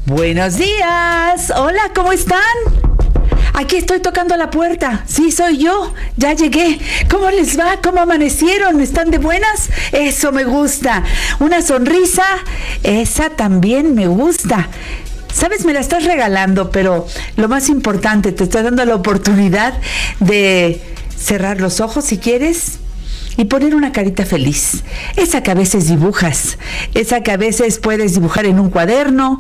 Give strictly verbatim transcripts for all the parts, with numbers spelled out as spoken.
Buenos días. Hola, ¿cómo están? Aquí estoy tocando la puerta. Sí, soy yo. Ya llegué. ¿Cómo les va? ¿Cómo amanecieron? ¿Están de buenas? Eso me gusta. Una sonrisa, esa también me gusta. Sabes, me la estás regalando, pero lo más importante, te estoy dando la oportunidad de cerrar los ojos si quieres y poner una carita feliz, esa que a veces dibujas, esa que a veces puedes dibujar en un cuaderno,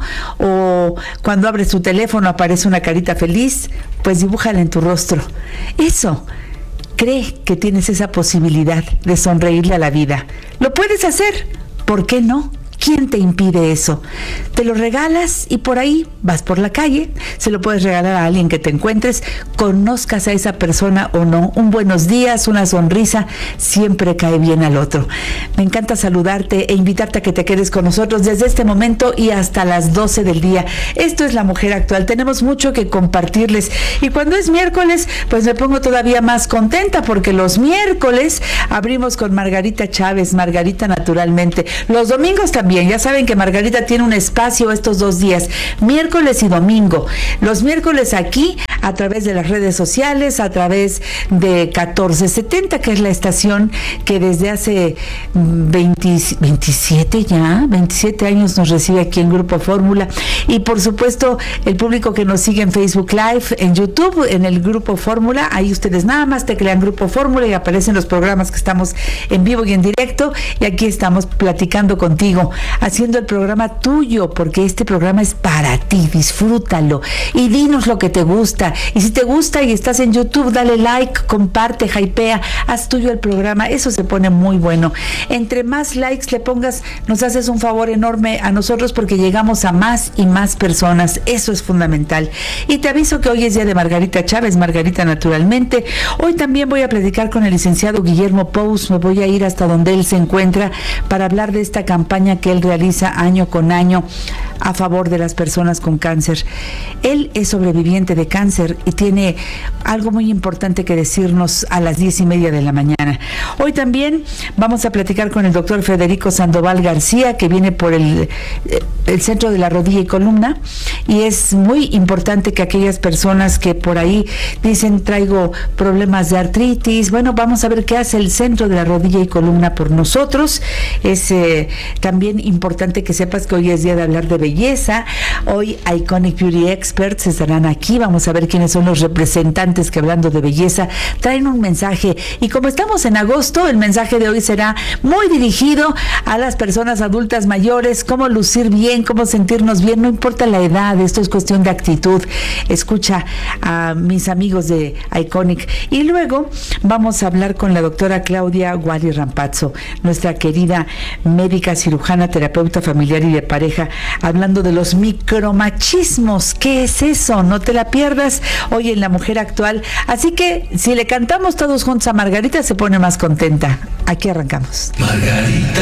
o cuando abres tu teléfono aparece una carita feliz, pues dibújala en tu rostro. Eso, cree que tienes esa posibilidad de sonreírle a la vida. ¿Lo puedes hacer? ¿Por qué no? ¿Quién te impide eso? Te lo regalas y por ahí vas por la calle, se lo puedes regalar a alguien que te encuentres, conozcas a esa persona o no. Un buenos días, una sonrisa, siempre cae bien al otro. Me encanta saludarte e invitarte a que te quedes con nosotros desde este momento y hasta las doce del día. Esto es La Mujer Actual, tenemos mucho que compartirles y cuando es miércoles, pues me pongo todavía más contenta porque los miércoles abrimos con Margarita Chávez, Margarita Naturalmente. Los domingos también. Ya saben que Margarita tiene un espacio estos dos días, miércoles y domingo. Los miércoles aquí, a través de las redes sociales, a través de catorce setenta, que es la estación que desde hace veinte, veintisiete ya, veintisiete años nos recibe aquí en Grupo Fórmula. Y por supuesto, el público que nos sigue en Facebook Live, en YouTube, en el Grupo Fórmula, ahí ustedes nada más teclean Grupo Fórmula y aparecen los programas que estamos en vivo y en directo. Y aquí estamos platicando contigo, haciendo el programa tuyo, porque este programa es para ti. Disfrútalo y dinos lo que te gusta, y si te gusta y estás en YouTube, dale like, comparte, hypea, haz tuyo el programa. Eso se pone muy bueno. Entre más likes le pongas, nos haces un favor enorme a nosotros porque llegamos a más y más personas. Eso es fundamental. Y te aviso que hoy es día de Margarita Chávez, Margarita Naturalmente. Hoy también voy a platicar con el licenciado Guillermo Pous. Me voy a ir hasta donde él se encuentra para hablar de esta campaña que él realiza año con año a favor de las personas con cáncer. Él es sobreviviente de cáncer y tiene algo muy importante que decirnos a las diez y media de la mañana. Hoy también vamos a platicar con el doctor Federico Sandoval García, que viene por el, el Centro de la Rodilla y Columna, y es muy importante que aquellas personas que por ahí dicen traigo problemas de artritis, bueno, vamos a ver qué hace el Centro de la Rodilla y Columna por nosotros. Es eh, también importante que sepas que hoy es día de hablar de belleza. Hoy Iconic Beauty Experts estarán aquí. Vamos a ver quiénes son los representantes que, hablando de belleza, traen un mensaje. Y como estamos en agosto, el mensaje de hoy será muy dirigido a las personas adultas mayores, cómo lucir bien, cómo sentirnos bien, no importa la edad, esto es cuestión de actitud. Escucha a mis amigos de Iconic. Y luego vamos a hablar con la doctora Claudia Guali Rampazzo, nuestra querida médica cirujana, terapeuta familiar y de pareja, hablando de los micromachismos. ¿Qué es eso? No te la pierdas hoy en La Mujer Actual. Así que si le cantamos todos juntos a Margarita, se pone más contenta. Aquí arrancamos. Margarita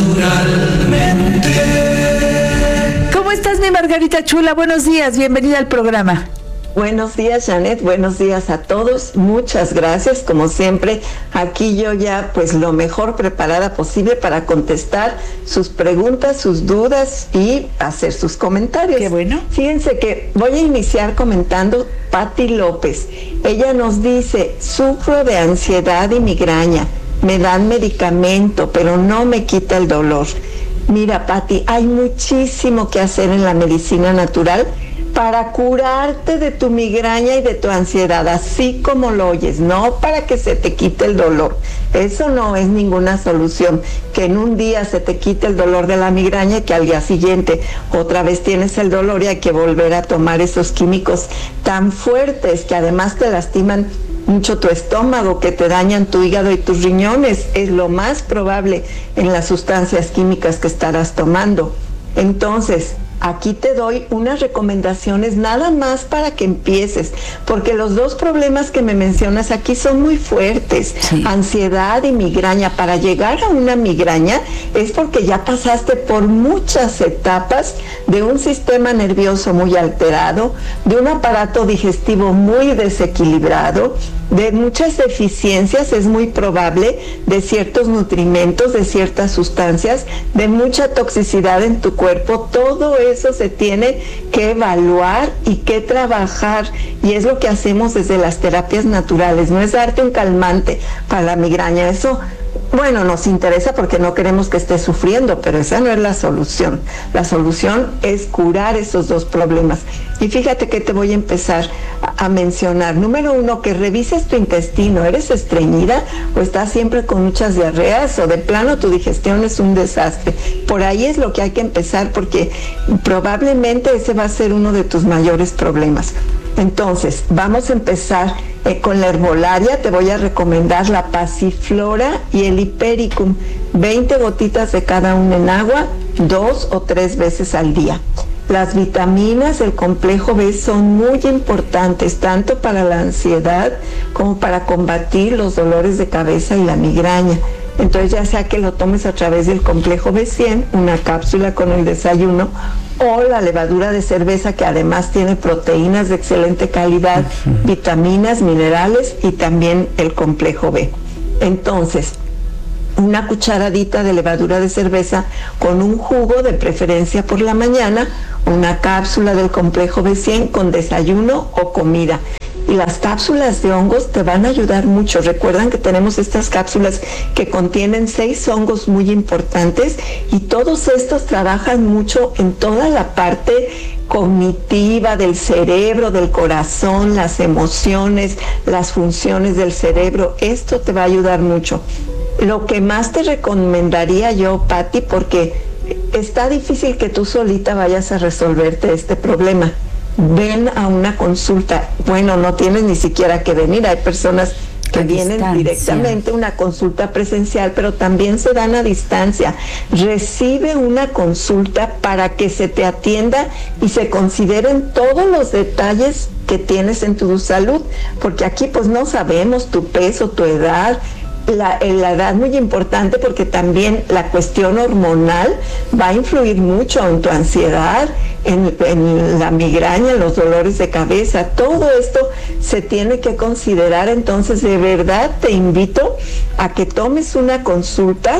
Naturalmente. ¿Cómo estás, mi Margarita chula? Buenos días, bienvenida al programa. Buenos días, Janet, buenos días a todos, muchas gracias, como siempre, aquí yo ya pues lo mejor preparada posible para contestar sus preguntas, sus dudas y hacer sus comentarios. Qué bueno. Fíjense que voy a iniciar comentando Pati López. Ella nos dice, sufro de ansiedad y migraña, me dan medicamento, pero no me quita el dolor. Mira, Pati, hay muchísimo que hacer en la medicina natural para curarte de tu migraña y de tu ansiedad, así como lo oyes, no para que se te quite el dolor. Eso no es ninguna solución, que en un día se te quite el dolor de la migraña y que al día siguiente otra vez tienes el dolor y hay que volver a tomar esos químicos tan fuertes que además te lastiman mucho tu estómago, que te dañan tu hígado y tus riñones. Es lo más probable en las sustancias químicas que estarás tomando. Entonces, aquí te doy unas recomendaciones nada más para que empieces, porque los dos problemas que me mencionas aquí son muy fuertes, sí. Ansiedad y migraña. Para llegar a una migraña es porque ya pasaste por muchas etapas de un sistema nervioso muy alterado, de un aparato digestivo muy desequilibrado, de muchas deficiencias, es muy probable, de ciertos nutrimentos, de ciertas sustancias, de mucha toxicidad en tu cuerpo. Todo eso se tiene que evaluar y que trabajar, y es lo que hacemos desde las terapias naturales. No es darte un calmante para la migraña, eso, bueno, nos interesa porque no queremos que estés sufriendo, pero esa no es la solución. La solución es curar esos dos problemas. Y fíjate que te voy a empezar a, a mencionar. Número uno, que revises tu intestino. ¿Eres estreñida o estás siempre con muchas diarreas, o de plano tu digestión es un desastre? Por ahí es lo que hay que empezar, porque probablemente ese va a ser uno de tus mayores problemas. Entonces, vamos a empezar eh, con la herbolaria. Te voy a recomendar la pasiflora y el hipericum, veinte gotitas de cada una en agua, dos o tres veces al día. Las vitaminas del complejo B son muy importantes, tanto para la ansiedad como para combatir los dolores de cabeza y la migraña. Entonces, ya sea que lo tomes a través del complejo B cien, una cápsula con el desayuno, o la levadura de cerveza, que además tiene proteínas de excelente calidad, uh-huh. vitaminas, minerales y también el complejo B. Entonces, una cucharadita de levadura de cerveza con un jugo, de preferencia por la mañana, una cápsula del complejo B cien con desayuno o comida. Y las cápsulas de hongos te van a ayudar mucho. Recuerdan que tenemos estas cápsulas que contienen seis hongos muy importantes, y todos estos trabajan mucho en toda la parte cognitiva del cerebro, del corazón, las emociones, las funciones del cerebro. Esto te va a ayudar mucho. Lo que más te recomendaría yo, Pati, porque está difícil que tú solita vayas a resolverte este problema. Ven a una consulta. Bueno, no tienes ni siquiera que venir. Hay personas que vienen directamente a una consulta presencial, pero también se dan a distancia. Recibe una consulta para que se te atienda y se consideren todos los detalles que tienes en tu salud, porque aquí pues no sabemos tu peso, tu edad. La, la edad muy importante, porque también la cuestión hormonal va a influir mucho en tu ansiedad, en, en la migraña, en los dolores de cabeza. Todo esto se tiene que considerar. Entonces, de verdad te invito a que tomes una consulta.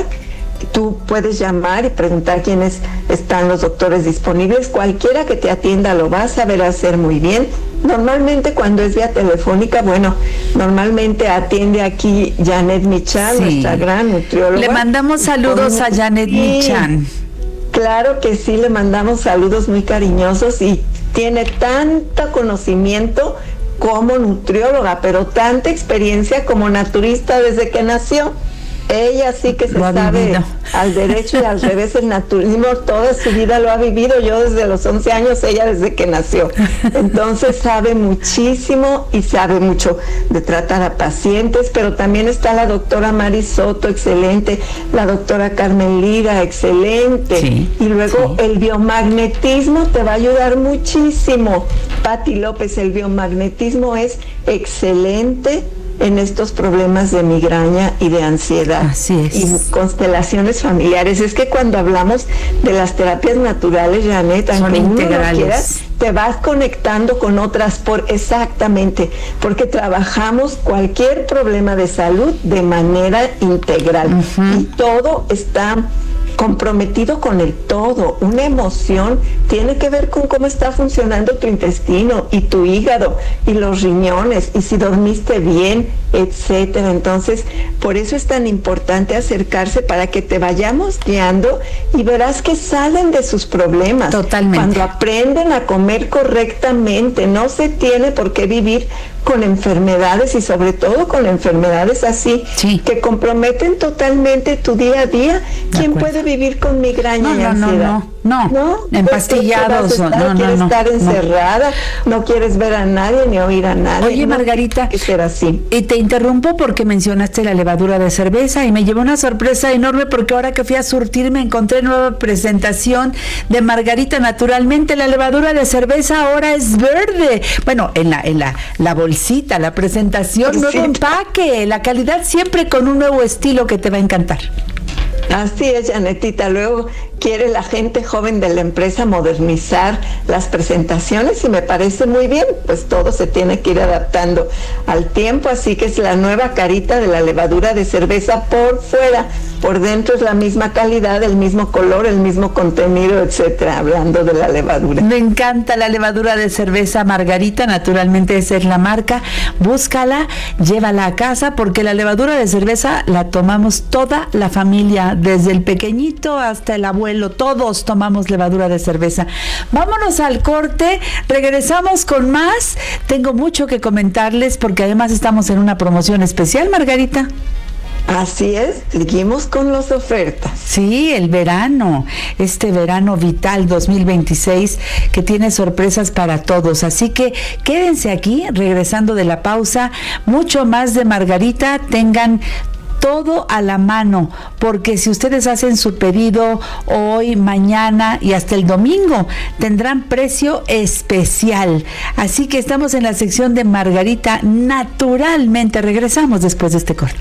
Tú puedes llamar y preguntar quiénes están los doctores disponibles. Cualquiera que te atienda lo va a saber hacer muy bien. Normalmente cuando es vía telefónica, bueno, normalmente atiende aquí Janet Michan, sí, nuestra gran nutrióloga. Le mandamos saludos con... a Janet sí, Michan. Claro que sí, le mandamos saludos muy cariñosos, y tiene tanto conocimiento como nutrióloga, pero tanta experiencia como naturista desde que nació. Ella sí que se sabe al derecho y al revés el naturismo, toda su vida lo ha vivido. Yo desde los once años, ella desde que nació. Entonces sabe muchísimo y sabe mucho de tratar a pacientes, pero también está la doctora Mari Soto, excelente, la doctora Carmen Lira, excelente. Sí, y luego sí, el biomagnetismo te va a ayudar muchísimo. Pati López, el biomagnetismo es excelente en estos problemas de migraña y de ansiedad. Así es. Y constelaciones familiares. Es que cuando hablamos de las terapias naturales, Janet, aunque uno no quieras, te vas conectando con otras por exactamente, porque trabajamos cualquier problema de salud de manera integral. Uh-huh. Y todo está comprometido con el todo. Una emoción tiene que ver con cómo está funcionando tu intestino y tu hígado y los riñones, y si dormiste bien, etcétera. Entonces, por eso es tan importante acercarse, para que te vayamos guiando y verás que salen de sus problemas. Totalmente. Cuando aprenden a comer correctamente, no se tiene por qué vivir con enfermedades, y sobre todo con enfermedades así, sí, que comprometen totalmente tu día a día. ¿Quién puede vivir con migraña no, y ansiedad? No, no, no, no, empastillados. Pues, no, no, quieres no, estar encerrada, no. no quieres ver a nadie ni oír a nadie. Oye, no, Margarita, que ser así. Y te interrumpo porque mencionaste la levadura de cerveza, y me llevó una sorpresa enorme, porque ahora que fui a surtir me encontré nueva presentación de Margarita Naturalmente. La levadura de cerveza ahora es verde. Bueno, en la en la, la bolsita, la presentación, sí, nuevo empaque, la calidad siempre con un nuevo estilo que te va a encantar. Así es, Janetita. Luego quiere la gente joven de la empresa modernizar las presentaciones y me parece muy bien, pues todo se tiene que ir adaptando al tiempo, así que es la nueva carita de la levadura de cerveza por fuera, por dentro es la misma calidad, el mismo color, el mismo contenido, etcétera, hablando de la levadura. Me encanta la levadura de cerveza Margarita, naturalmente esa es la marca, búscala, llévala a casa porque la levadura de cerveza la tomamos toda la familia, desde el pequeñito hasta el abuelo. Todos tomamos levadura de cerveza. Vámonos al corte, regresamos con más. Tengo mucho que comentarles porque además estamos en una promoción especial, Margarita. Así es, seguimos con las ofertas. Sí, el verano, este verano vital dos mil veintiséis que tiene sorpresas para todos. Así que quédense aquí, regresando de la pausa, mucho más de Margarita, tengan todo a la mano, porque si ustedes hacen su pedido hoy, mañana y hasta el domingo, tendrán precio especial. Así que estamos en la sección de Margarita, naturalmente. Regresamos después de este corte.